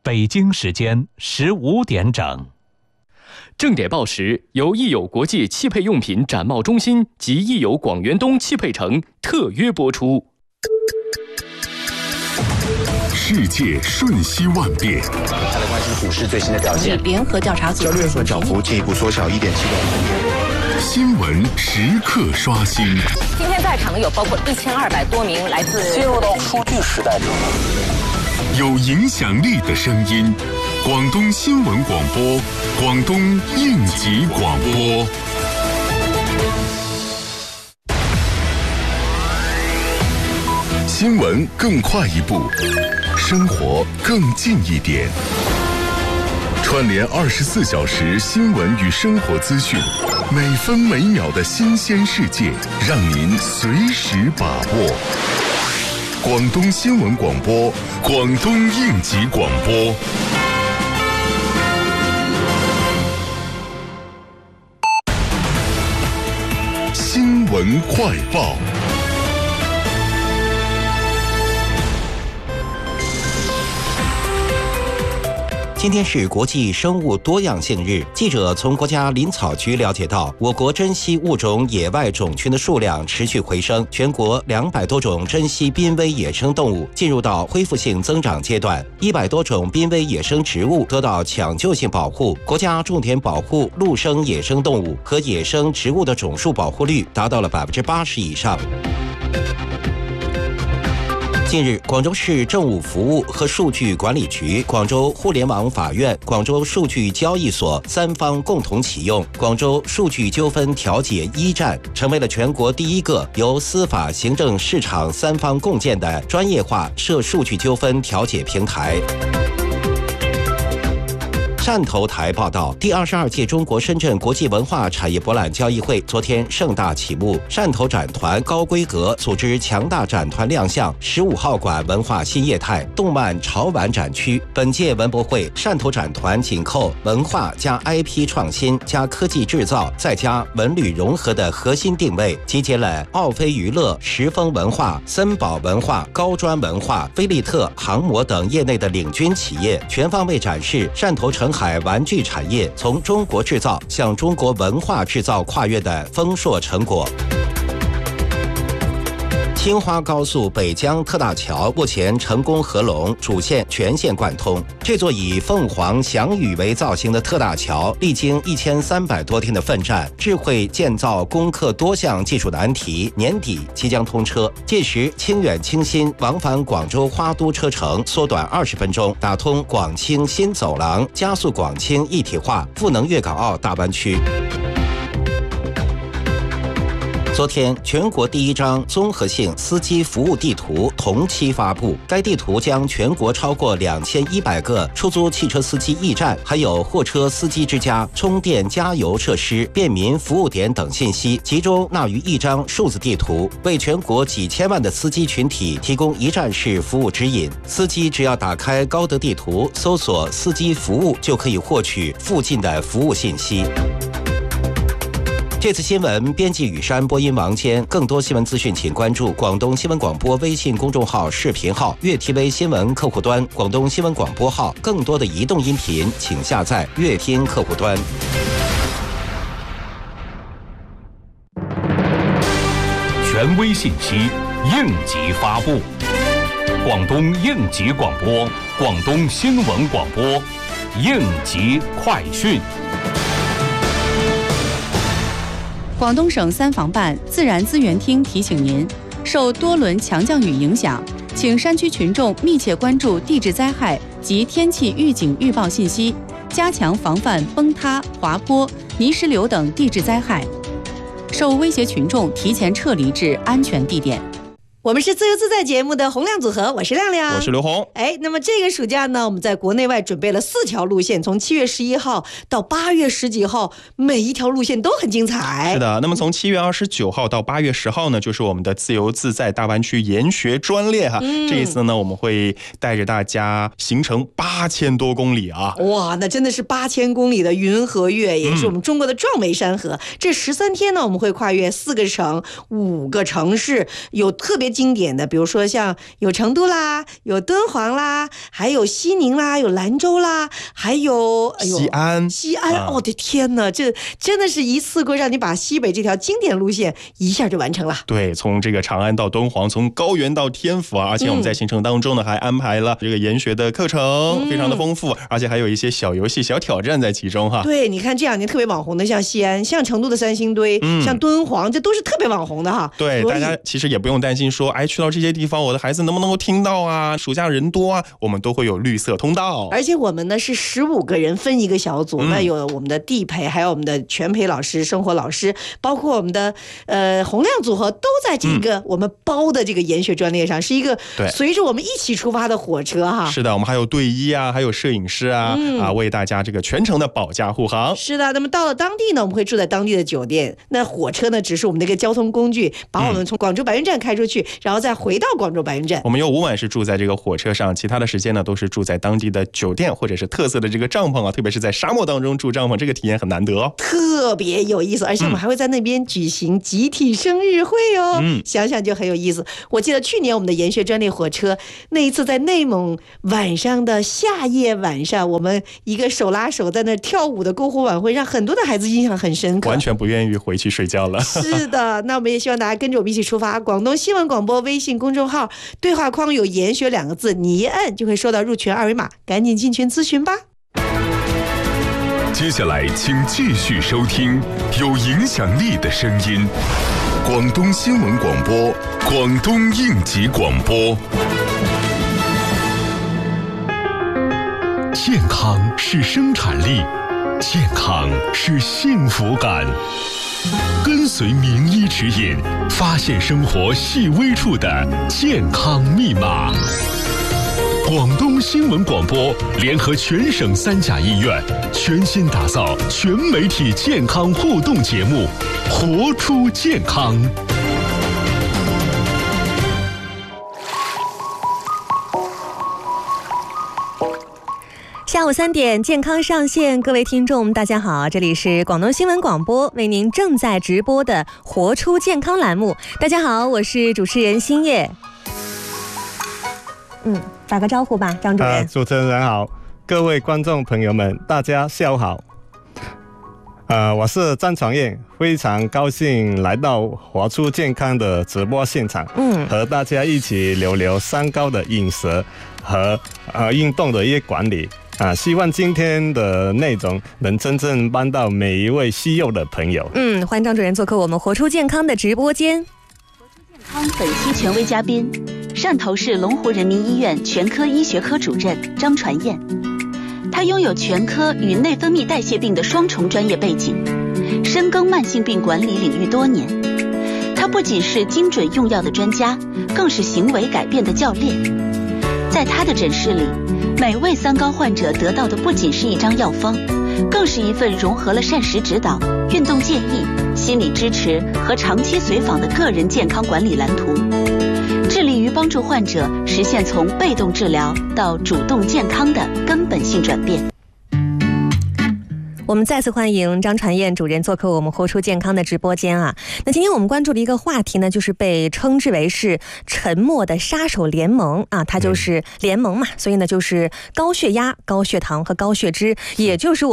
北京时间15点整。 正点报时由益友国际汽配用品展贸中心及益友广元东汽配城特约播出。 世界瞬息万变， 再来关心股市最新的表现。 联合调查组交易所涨幅进一步缩小1.7%。 新闻时刻刷新。 今天在场的有包括1200多名来自进入到数据时代中， 有影响力的声音，广东新闻广播，广东应急广播。新闻更快一步，生活更近一点。串联24小时新闻与生活资讯，每分每秒的新鲜世界，让您随时把握。广东新闻广播，广东应急广播。新闻快报。 今天是国际生物多样性日。记者从国家林草局了解到，我国珍稀物种野外种群的数量持续回升，全国200多种珍稀濒危野生动物进入到恢复性增长阶段，100多种濒危野生植物得到抢救性保护。国家重点保护陆生野生动物和野生植物的种数保护率达到了80%以上。近日，广州市政务服务和数据管理局、广州互联网法院、广州数据交易所3方共同启用广州数据纠纷调解1站，成为了全国第一个由司法、行政、市场3方共建的专业化涉数据纠纷调解平台。汕头台报道，第22届中国深圳国际文化产业博览交易会昨天盛大启幕。汕头展团高规格组织强大展团亮相15号馆文化新业态动漫潮玩展区。本届文博会，汕头展团紧扣文化加 IP 创新加科技制造再加文旅融合的核心定位，集结了奥飞娱乐、时丰文化、森宝文化、高专文化、飞利特、航模等业内的领军企业，全方位展示汕头城海玩具产业从中国制造向中国文化制造跨越的丰硕成果。青花高速北江特大桥目前成功合龙，主线全线贯通。这座以凤凰翔羽为造型的特大桥，历经1300多天的奋战，智慧建造攻克多项技术难题，年底即将通车。届时，清远清新往返广州花都车程缩短20分钟，打通广清新走廊，加速广清一体化，赋能粤港澳大湾区。昨天，全国第一张综合性司机服务地图同期发布。该地图将全国超过2100个出租汽车司机驿站，还有货车司机之家、充电加油设施、便民服务点等信息集中纳于一张数字地图，为全国几千万的司机群体提供一站式服务指引。司机只要打开高德地图，搜索司机服务，就可以获取附近的服务信息。这次新闻编辑雨山，播音王坚。更多新闻资讯，请关注广东新闻广播微信公众号、视频号、粤 TV 新闻客户端、广东新闻广播号。更多的移动音频，请下载粤听客户端。 权威信息，应急发布。广东应急广播，广东新闻广播，应急快讯。 广东省3防办自然资源厅提醒您，受多轮强降雨影响，请山区群众密切关注地质灾害及天气预警预报信息，加强防范崩塌、滑坡、泥石流等地质灾害。受威胁群众提前撤离至安全地点。 我们是自由自在节目的洪亮组合，我是亮亮， 我是刘红。 那么这个暑假呢，我们在国内外准备了4条路线，从7月11号到8月10几号，每一条路线都很精彩。 是的，那么从7月29号到8月10号呢，就是我们的自由自在大湾区研学专列哈。这一次呢，我们会带着大家行程8000多公里啊！ 哇，那真的是8000公里的云和月，也是我们中国的壮美山河。这13天呢，我们会跨越4个省、5个城市，有特别经典的，比如说像有成都啦，有敦煌啦，还有西宁啦，有兰州啦，还有西安。 我的天哪，这真的是一次过让你把西北这条经典路线一下就完成了。 对，从这个长安到敦煌，从高原到天府啊，而且我们在行程当中呢还安排了这个研学的课程，非常的丰富，而且还有一些小游戏、小挑战在其中哈。 对，你看这两年特别网红的，像西安、像成都的三星堆、像敦煌，这都是特别网红的哈。 对，大家其实也不用担心说，哎，去到这些地方，我的孩子能不能够听到啊？暑假人多啊，我们都会有绿色通道。 而且我们呢是15个人分一个小组，那有我们的地陪，还有我们的全陪老师、生活老师，包括我们的洪亮组合，都在这个我们包的这个研学专列上，是一个随着我们一起出发的火车哈。 是的，我们还有队医啊，还有摄影师啊，为大家这个全程的保驾护航。 是的，那么到了当地呢，我们会住在当地的酒店。那火车呢，只是我们的一个交通工具，把我们从广州白云站开出去，然后再回到广州白云站。 我们有5晚是住在这个火车上，其他的时间呢都是住在当地的酒店或者是特色的这个帐篷啊，特别是在沙漠当中住帐篷，这个体验很难得哦， 特别有意思。而且我们还会在那边举行集体生日会哦，想想就很有意思。我记得去年我们的研学专列火车那一次在内蒙晚上的夏夜晚上，我们一个手拉手在那跳舞的篝火晚会，让很多的孩子印象很深刻， 完全不愿意回去睡觉了。 是的，那我们也希望大家跟着我们一起出发。广东新闻广播微信公众号对话框有研学2个字，你一按就会收到入群二维码，赶紧进群咨询吧。 接下来请继续收听有影响力的声音，广东新闻广播，广东应急广播。健康是生产力，健康是幸福感。跟随名医指引，发现生活细微处的健康密码。广东新闻广播联合全省3甲医院，全新打造全媒体健康互动节目，活出健康。 下午3点，健康上线，各位听众大家好，这里是广东新闻广播为您正在直播的活出健康栏目。大家好，我是主持人新叶。打个招呼吧，张主任。 主持人好，各位观众朋友们，大家下午好。我是张传燕，非常高兴来到活出健康的直播现场，和大家一起聊聊三高的饮食和运动的一些管理。希望今天的内容能真正帮到每一位需要的朋友。 欢迎张主任做客我们活出健康的直播间。 活出健康本期权威嘉宾，汕头市龙湖人民医院全科医学科主任张传燕。他拥有全科与内分泌代谢病的双重专业背景，深耕慢性病管理领域多年。他不仅是精准用药的专家，更是行为改变的教练。在他的诊室里，每位三高患者得到的不仅是一张药方，更是一份融合了膳食指导、运动建议、心理支持和长期随访的个人健康管理蓝图，致力于帮助患者实现从被动治疗到主动健康的根本性转变。 我们再次欢迎张传燕主任做客我们活出健康的直播间啊。那今天我们关注的一个话题呢，就是被称之为是沉默的杀手联盟啊，它就是联盟嘛，所以呢就是高血压、高血糖和高血脂，也就是我